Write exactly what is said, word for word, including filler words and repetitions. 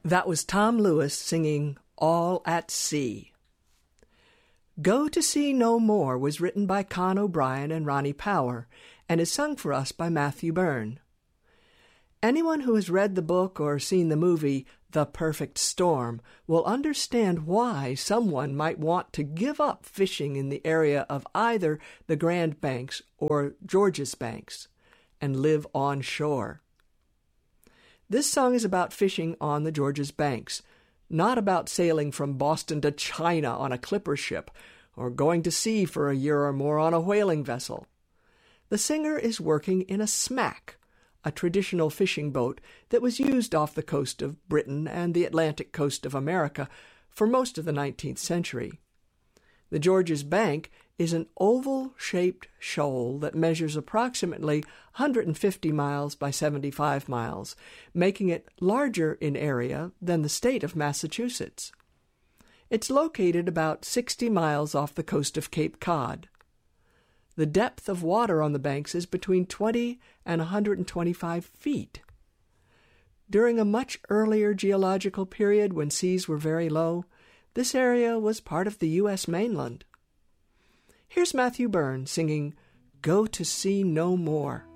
That was Tom Lewis singing All at Sea. Go to Sea No More was written by Con O'Brien and Ronnie Power and is sung for us by Matthew Byrne. Anyone who has read the book or seen the movie The Perfect Storm will understand why someone might want to give up fishing in the area of either the Grand Banks or Georges Banks and live on shore. This song is about fishing on the Georges Banks, not about sailing from Boston to China on a clipper ship or going to sea for a year or more on a whaling vessel. The singer is working in a smack, a traditional fishing boat that was used off the coast of Britain and the Atlantic coast of America for most of the nineteenth century. The Georges Bank is an oval-shaped shoal that measures approximately one hundred fifty miles by seventy-five miles, making it larger in area than the state of Massachusetts. It's located about sixty miles off the coast of Cape Cod. The depth of water on the banks is between twenty and one hundred twenty-five feet. During a much earlier geological period when seas were very low, this area was part of the U S mainland. Here's Matthew Byrne singing Go to Sea No More.